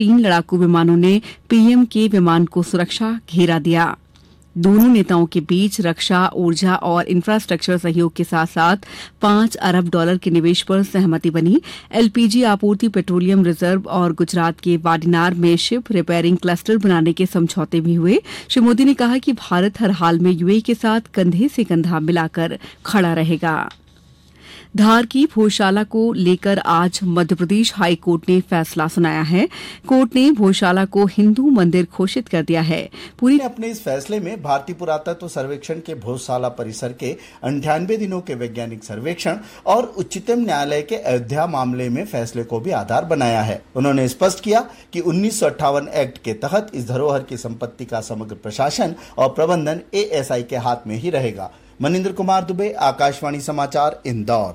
3 लड़ाकू विमानों ने पीएम के विमान को सुरक्षा घेरा दिया। दोनों नेताओं के बीच रक्षा, ऊर्जा और इंफ्रास्ट्रक्चर सहयोग के साथ साथ $5 अरब के निवेश पर सहमति बनी। एलपीजी आपूर्ति, पेट्रोलियम रिजर्व और गुजरात के वाडीनार में शिप रिपेयरिंग क्लस्टर बनाने के समझौते भी हुए। श्री मोदी ने कहा कि भारत हर हाल में यूएई के साथ कंधे से कंधा मिलाकर खड़ा रहेगा। धार की भोजशाला को लेकर आज मध्यप्रदेश हाई कोर्ट ने फैसला सुनाया है। कोर्ट ने भोजशाला को हिंदू मंदिर घोषित कर दिया है। अपने इस फैसले में भारतीय पुरातत्व सर्वेक्षण के भोजशाला परिसर के 98 दिनों के वैज्ञानिक सर्वेक्षण और उच्चतम न्यायालय के अयोध्या मामले में फैसले को भी आधार बनाया है। उन्होंने स्पष्ट किया कि 1958 एक्ट के तहत इस धरोहर की संपत्ति का समग्र प्रशासन और प्रबंधन एएसआई के हाथ में ही रहेगा। मनिंदर कुमार दुबे, आकाशवाणी समाचार, इंदौर।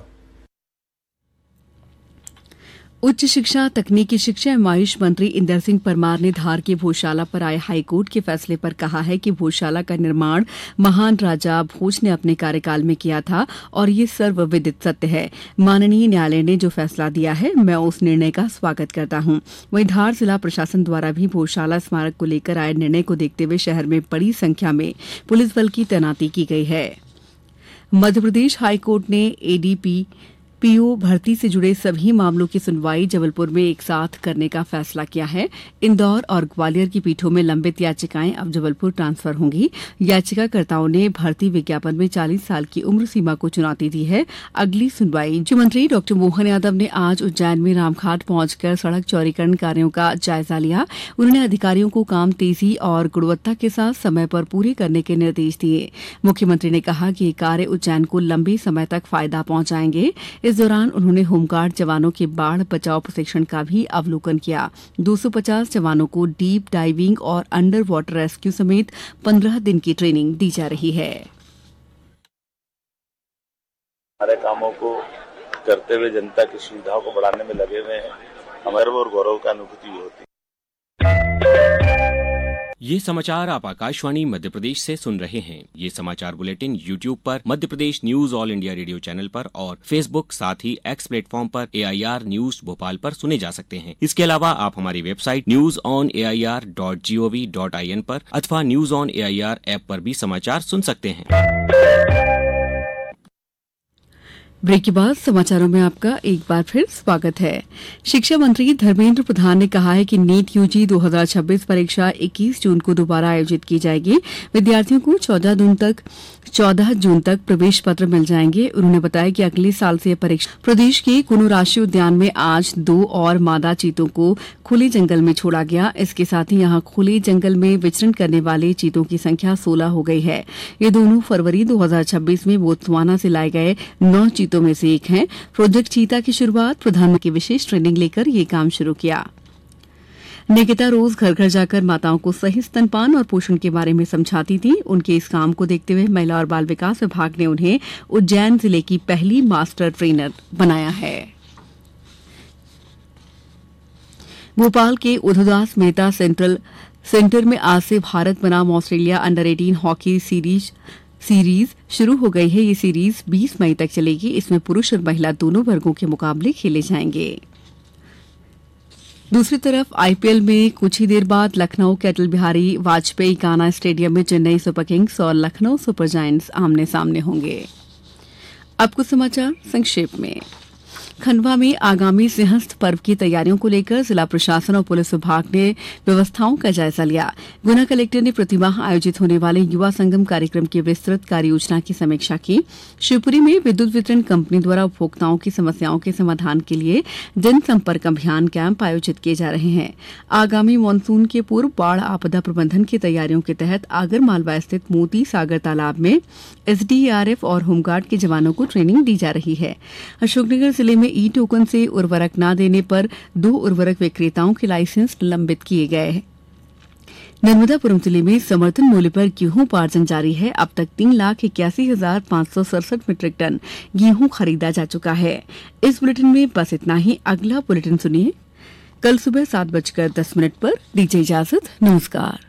उच्च शिक्षा, तकनीकी शिक्षा एवं आयुष मंत्री इंदर सिंह परमार ने धार के भोजशाला पर आए हाईकोर्ट के फैसले पर कहा है कि भोजशाला का निर्माण महान राजा भोज ने अपने कार्यकाल में किया था और ये सर्वविदित सत्य है। माननीय न्यायालय ने जो फैसला दिया है, मैं उस निर्णय का स्वागत करता हूं। वहीं धार जिला प्रशासन द्वारा भी भोजशाला स्मारक को लेकर आए निर्णय को देखते हुए शहर में बड़ी संख्या में पुलिस बल की तैनाती की गई है। मध्यप्रदेश हाईकोर्ट ने एडीपी पीओ भर्ती से जुड़े सभी मामलों की सुनवाई जबलपुर में एक साथ करने का फैसला किया है। इंदौर और ग्वालियर की पीठों में लंबित याचिकाएं अब जबलपुर ट्रांसफर होंगी। याचिकाकर्ताओं ने भर्ती विज्ञापन में 40 साल की उम्र सीमा को चुनौती दी है। अगली सुनवाई मुख्यमंत्री डॉ मोहन यादव ने आज उज्जैन में रामघाट पहुंचकर सड़क चौड़ीकरण कार्यों का जायजा लिया। उन्होंने अधिकारियों को काम तेजी और गुणवत्ता के साथ समय पर पूरे करने के निर्देश दिए। मुख्यमंत्री ने कहा कि ये कार्य उज्जैन को लंबे समय तक फायदा पहुंचाएंगे। इस दौरान उन्होंने होमगार्ड जवानों के बाढ़ बचाव प्रशिक्षण का भी अवलोकन किया। 250 जवानों को डीप डाइविंग और अंडर वाटर रेस्क्यू समेत 15 दिन की ट्रेनिंग दी जा रही है। हमारे कामों को करते हुए जनता की सुविधाओं को बढ़ाने में लगे हुए हैं। हमारे और गौरव की अनुभूति होती है। ये समाचार आप आकाशवाणी मध्य प्रदेश से सुन रहे हैं। ये समाचार बुलेटिन YouTube पर Madhya Pradesh news all India radio channel पर और Facebook साथ ही X प्लेटफॉर्म पर AIR न्यूज भोपाल पर सुने जा सकते हैं। इसके अलावा आप हमारी वेबसाइट newsonair.gov.in पर अथवा न्यूज ऑन AIR ऐप पर भी समाचार सुन सकते हैं। ब्रेक के बाद समाचारों में आपका एक बार फिर स्वागत है। शिक्षा मंत्री धर्मेंद्र प्रधान ने कहा है कि नीट यूजी 2026 परीक्षा 21 जून को दोबारा आयोजित की जाएगी। विद्यार्थियों को 14 जून तक प्रवेश पत्र मिल जाएंगे। उन्होंने बताया कि अगले साल से यह परीक्षा प्रदेश के कुनो राष्ट्रीय उद्यान में आज 2 और मादा चीतों को खुले जंगल में छोड़ा गया। इसके साथ ही यहां खुले जंगल में विचरण करने वाले चीतों की संख्या 16 हो गई है। ये दोनों फरवरी 2026 में बोत्सवाना से लाए गए 9 चीतों में से एक हैं। प्रोजेक्ट चीता की शुरुआत प्रधानमंत्री की विशेष ट्रेनिंग लेकर ये काम शुरू किया। निकिता रोज घर घर जाकर माताओं को सही स्तनपान और पोषण के बारे में समझाती थी। उनके इस काम को देखते हुए महिला और बाल विकास विभाग ने उन्हें उज्जैन जिले की पहली मास्टर ट्रेनर बनाया है। भोपाल के उद्धवदास मेहता सेंटर में आज से भारत बनाम ऑस्ट्रेलिया अंडर 18 हॉकी सीरीज शुरू हो गई है। ये सीरीज 20 मई तक चलेगी। इसमें पुरुष और महिला दोनों वर्गों के मुकाबले खेले जाएंगे। दूसरी तरफ आईपीएल में कुछ ही देर बाद लखनऊ के अटल बिहारी वाजपेयी गाना स्टेडियम में चेन्नई सुपर किंग्स और लखनऊ सुपर जायंट्स आमने सामने होंगे। अब कुछ समाचार संक्षेप में। खंडवा में आगामी सिंहस्थ पर्व की तैयारियों को लेकर जिला प्रशासन और पुलिस विभाग ने व्यवस्थाओं का जायजा लिया। गुना कलेक्टर ने प्रतिमाह आयोजित होने वाले युवा संगम कार्यक्रम की विस्तृत कार्य योजना की समीक्षा की। शिवपुरी में विद्युत वितरण कंपनी द्वारा उपभोक्ताओं की समस्याओं के समाधान के लिए जनसंपर्क अभियान कैंप आयोजित किए जा रहे हैं। आगामी मानसून के पूर्व बाढ़ आपदा प्रबंधन की तैयारियों के तहत आगर मालवा स्थित मोती सागर तालाब में एसडीआरएफ और होमगार्ड के जवानों को ट्रेनिंग दी जा रही है। अशोकनगर जिले में ई टोकन से उर्वरक न देने पर 2 उर्वरक विक्रेताओं के लाइसेंस निलंबित किए गए हैं। नर्मदापुरम जिले में समर्थन मूल्य पर गेहूं उपार्जन जारी है। अब तक 3,81,567 मीट्रिक टन गेहूं खरीदा जा चुका है। इस बुलेटिन में बस इतना ही। अगला बुलेटिन सुनिए कल सुबह 7:10 पर। दीजिए इजाजत। नमस्कार।